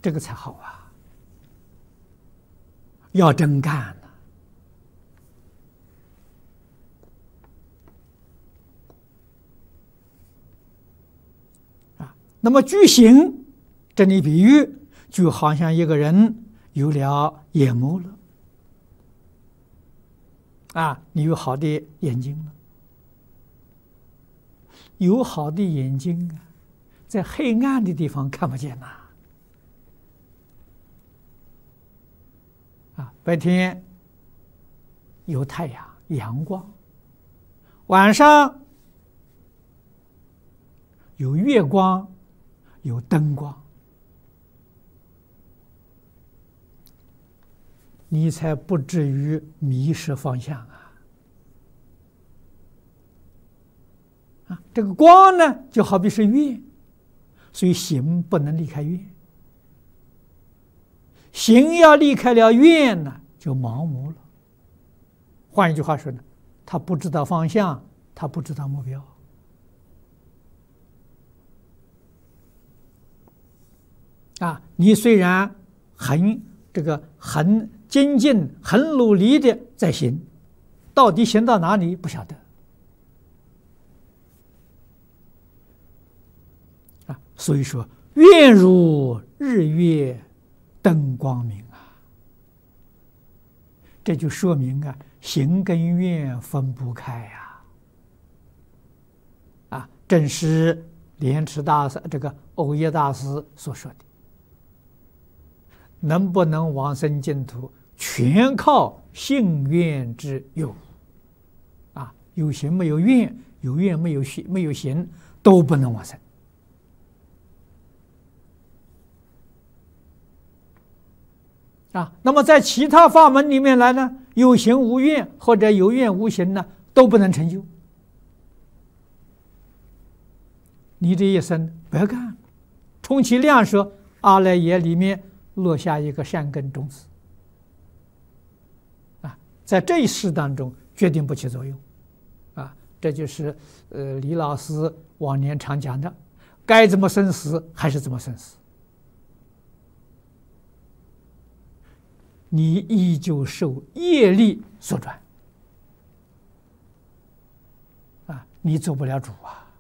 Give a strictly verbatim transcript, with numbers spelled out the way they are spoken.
这个才好啊！要真干呢。啊，那么具行，这里比喻就好像一个人有了眼目了。啊，你有好的眼睛了，有好的眼睛啊，在黑暗的地方看不见呐。啊，白天有太阳阳光，晚上有月光，有灯光，你才不至于迷失方向啊！啊，这个光呢，就好比是月，所以行不能离开月。行要离开了月呢，就盲目了。换一句话说呢，他不知道方向，他不知道目标。啊，你虽然很这个很精进、很努力的在行，到底行到哪里不晓得。啊，所以说愿如日月灯光明啊，这就说明啊，行跟愿分不开呀。啊，正是莲池大师这个藕益大师所说的。能不能往生净土，全靠信愿之有。啊，有行没有愿，有愿没有行，没有行都不能往生。啊，那么在其他法门里面来呢，有行无愿或者有愿无行呢，都不能成就。你这一生不要干，充其量说阿赖耶里面落下一个善根种子，啊，在这一世当中决定不起作用，啊，这就是呃李老师往年常讲的，该怎么生死还是怎么生死，你依旧受业力所转，啊，你做不了主啊。